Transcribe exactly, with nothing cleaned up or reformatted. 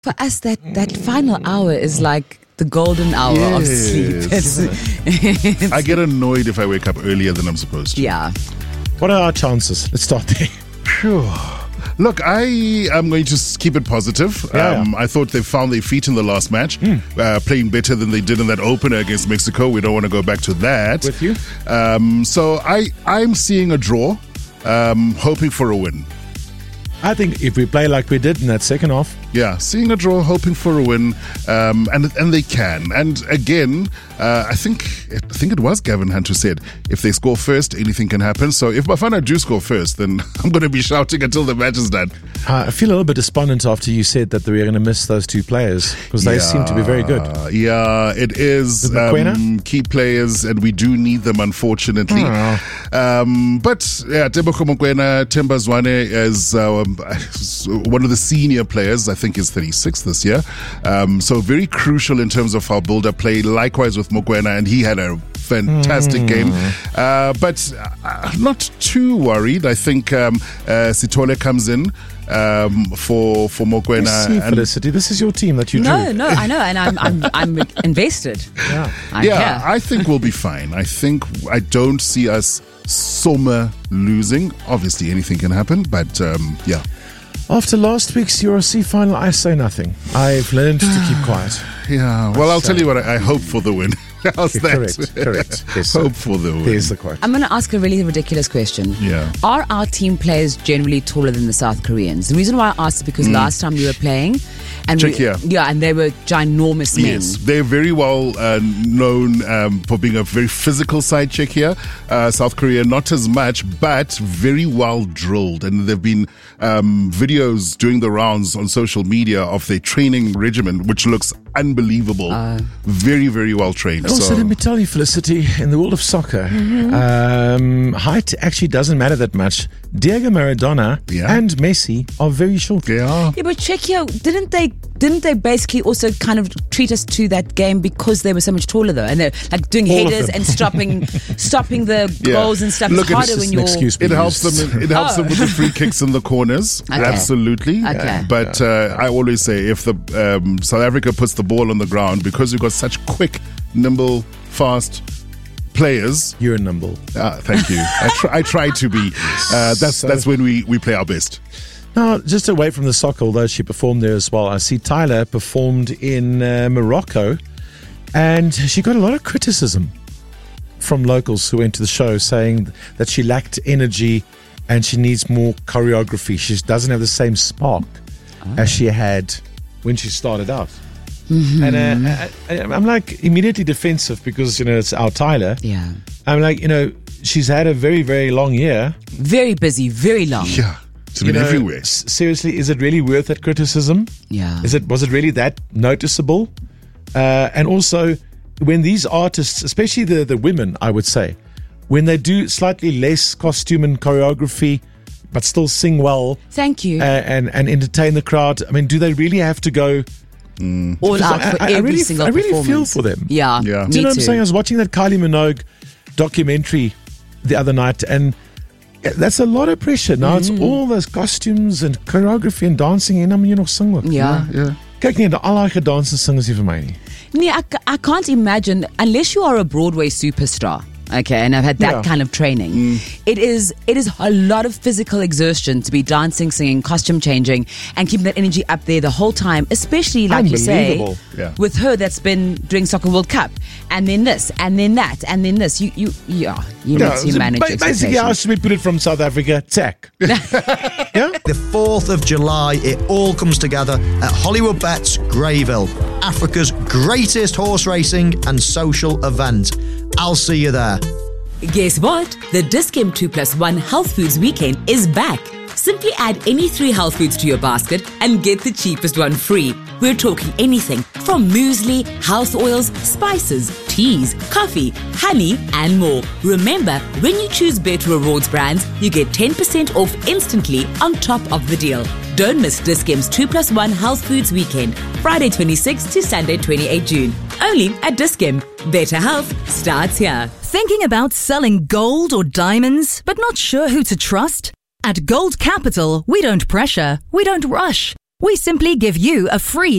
For us, that, that final hour is like the golden hour of Yes. sleep. It's- I get annoyed if I wake up earlier than I'm supposed to. yeah. What are our chances? Let's start there. Phew. Look, I am going to s- keep it positive. Yeah, um, I thought they found their feet in the last match, uh, playing better than they did in that opener against Mexico. We don't want to go back to that. With you? Um, so I, I'm seeing a draw, um, hoping for a win. I think if we play like we did in that second half, Yeah, seeing a draw, hoping for a win, um, and and they can. And again, uh, I think I think it was Gavin Hunt who said, if they score first, anything can happen. So if Bafana do score first, then I'm going to be shouting until the match is done. uh, I feel a little bit despondent after you said that we were going to miss those two players because they seem to be very good. Uh, yeah, it is With Mokoena? um, key players, and we do need them, unfortunately. Oh. Um, but yeah, Tebogo Mokoena, Themba Zwane is uh, one of the senior players. I think is thirty-six this year. Um, so very crucial in terms of our build-up play. Likewise with Mokoena, and he had a fantastic Mm. game. Uh, but uh, not too worried. I think um, uh, Sithole comes in um, for for Mokoena. See, and- Felicity, this is your team that you No, drew. no, I know, and I'm I'm I'm invested. Yeah. I yeah, care. I think we'll be fine. I think I don't see us somewhere losing. Obviously, anything can happen, but um, yeah. After last week's U R C final, I say nothing. I've learned to keep quiet. Yeah, well, I'll tell you what, I, I hope for the win. How's that? Correct, correct. Yes, sir. Hope for the win. There's the quote. I'm going to ask a really ridiculous question. Yeah. Are our team players generally taller than the South Koreans? The reason why I asked is because last time we were playing, and we, Czechia. yeah, and they were ginormous men. Yes, they're very well uh, known um, for being a very physical side, Czechia. Uh, South Korea, not as much, but very well drilled. And there have been um, videos doing the rounds on social media of their training regimen, which looks unbelievable. Uh. very, very well trained. Also, So, let me tell you, Felicity, in the world of soccer, um, height actually doesn't matter that much. Diego Maradona Yeah. and Messi are very short. yeah. Yeah, but Czechia, didn't they? Didn't they basically also kind of treat us to that game because they were so much taller though, and they're like doing All of headers them. and stopping, stopping the Yeah. goals and stuff. Look, It's it's harder just when an you're. excuse. It helps them. It helps them with the free kicks in the corners. Okay. Absolutely. Okay. But uh, I always say, if the um, South Africa puts the ball on the ground, because we've got such quick, nimble, fast players. You're nimble. Uh, thank you. I, try, I try to be. Uh, that's So- that's when we, we play our best. Now, just away from the soccer, although she performed there as well, I see Tyler performed in uh, Morocco, and she got a lot of criticism from locals who went to the show saying that she lacked energy and she needs more choreography. She doesn't have the same spark as she had when she started out. And uh, I, I, I'm like immediately defensive because, you know, it's our Tyler. Yeah, I'm like, you know, she's had a very, very long year. very busy, very long. Yeah. It's You been know, everywhere. s- seriously, is it really worth that criticism? Yeah. Is it was it really that noticeable? Uh, and also, when these artists, especially the the women, I would say, when they do slightly less costume and choreography, but still sing well Thank you. uh, and and entertain the crowd, I mean, do they really have to go? All because out I- for I- I every really- single I really feel performance. for them. Yeah, Yeah. Me Do you know what too. I'm saying? I was watching that Kylie Minogue documentary the other night, and that's a lot of pressure. Now it's all those costumes and choreography and dancing, and I mean, you know, sing ook. Yeah. Yeah. Kyk net, al daai gedans en sing is nie vir my nie. Nee, I, c- I can't imagine, unless you are a Broadway superstar, okay, and I've had that Yeah. kind of training, Mm. it is it is a lot of physical exertion to be dancing, singing, costume changing, and keeping that energy up there the whole time, especially, like you say, Unbelievable. Yeah. with her that's been doing Soccer World Cup, and then this, and then that, and then this. You, you, yeah, you need to so manage ba- basically, how expectations. should we put it from South Africa? Tech. yeah? The fourth of July, it all comes together at Hollywood Bets Greyville, Africa's greatest horse racing and social event. I'll see you there. Guess what? The Dis-Chem two plus one Health Foods Weekend is back. Simply add any three health foods to your basket and get the cheapest one free. We're talking anything from muesli, house oils, spices, teas, coffee, honey, and more. Remember, when you choose Better Rewards brands, you get ten percent off instantly on top of the deal. Don't miss Dis-Chem's two plus one Health Foods Weekend, Friday twenty-sixth to Sunday twenty-eighth June. Only at Dis-Chem. Better health starts here. Thinking about selling gold or diamonds, but not sure who to trust? At Gold Capital, we don't pressure, we don't rush. We simply give you a free